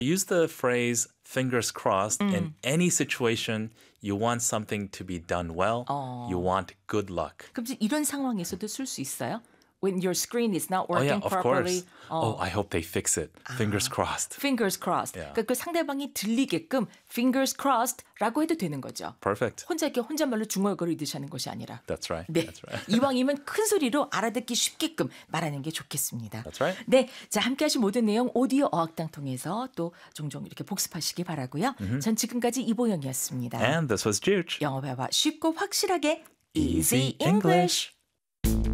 Use the phrase fingers crossed in any situation you want something to be done well. You want good luck. 그럼 이런 상황에서도 쓸 수 있어요? When your screen is not Oh, yeah, working of properly. course. Oh, I hope they fix it. Fingers crossed. Fingers crossed. Yeah. 그러니까 그 상대방이 들리게끔 fingers crossed라고 해도 되는 거죠. Perfect. 혼자 이렇게 혼잣말로 중얼거리듯이 하는 것이 아니라. That's right. 네. That's right. 이왕이면 큰 소리로 알아듣기 쉽게끔 말하는 게 좋겠습니다. That's right. 네, 자 함께 하신 모든 내용 오디오 어학당 통해서 또 종종 이렇게 복습하시기 바라고요. 전 지금까지 이보영이었습니다. And this was Juge. 영어 회화 쉽고 확실하게 Easy English.